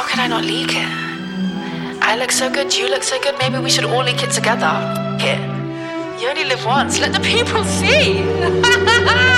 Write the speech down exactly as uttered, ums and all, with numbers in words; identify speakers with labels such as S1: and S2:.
S1: could I not leak it? I look so good, you look so good, maybe we should all leak it together. Here. You only live once, let the people see!